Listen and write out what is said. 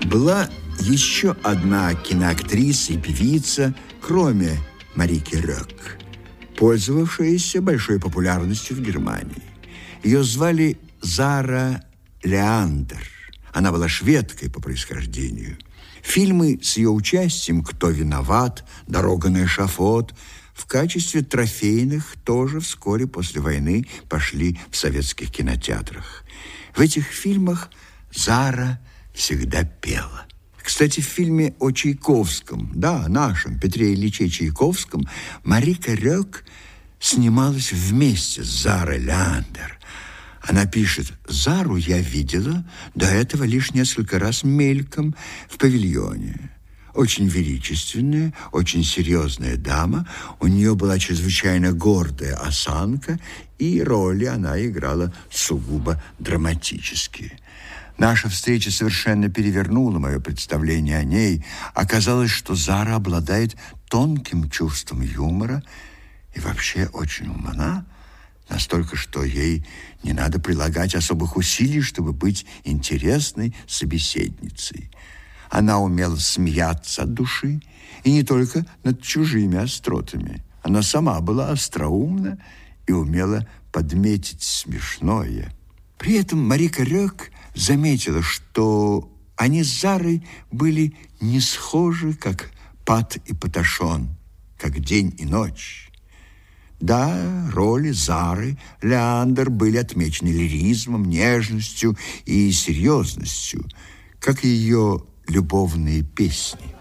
Была еще одна киноактриса и певица, кроме Марики Рёк, пользовавшаяся большой популярностью в Германии. Ее звали Зара Леандер. Она была шведкой по происхождению. Фильмы с ее участием «Кто виноват?», «Дорога на эшафот» в качестве трофейных тоже вскоре после войны пошли в советских кинотеатрах. В этих фильмах Зара всегда пела. Кстати, в фильме о Чайковском, да, нашем Петре Ильиче Чайковском, Марика Рёк снималась вместе с Зарой Леандер. Она пишет: «Зару я видела до этого лишь несколько раз мельком в павильоне. Очень величественная, очень серьезная дама. У нее была чрезвычайно гордая осанка, и роли она играла сугубо драматические. Наша встреча совершенно перевернула мое представление о ней. Оказалось, что Зара обладает тонким чувством юмора и вообще очень умна, настолько, что ей не надо прилагать особых усилий, чтобы быть интересной собеседницей. Она умела смеяться от души, и не только над чужими остротами. Она сама была остроумна и умела подметить смешное». При этом Марика Рёк заметила, что они с Зарой были не схожи, как Пат и Паташон, как день и ночь. Да, роли Зары Леандер были отмечены лиризмом, нежностью и серьезностью, как и ее любовные песни.